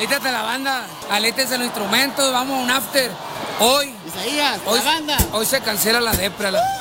alítate la banda, alítense los instrumentos, vamos a un after. Hoy, Isaías, hoy, la banda. Hoy se cancela la depra.